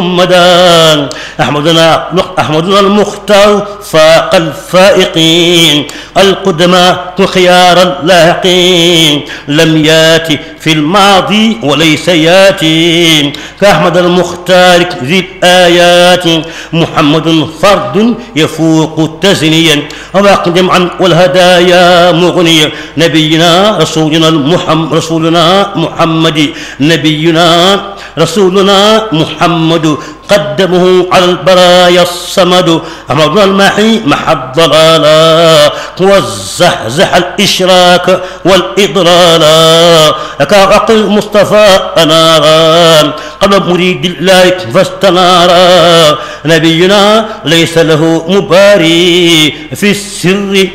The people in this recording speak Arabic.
محمدا أحمدنا المختار فاق الفائقين القدماء خيار اللاحقين لم ياتي في الماضي وليس ياتي كأحمد المختار ذي الآيات محمد فرد يفوق تزنيا وأقدم عن والهدايا مغنيا نبينا رسولنا محمد نبينا رسولنا محمد قدمه على البرايا الصمد أمرنا المحي مع الضلالا والزحزح الإشراك والإضلالا أكاق المصطفى أنارا قلب مريد الله فاستنارا نبينا ليس له مباري في السر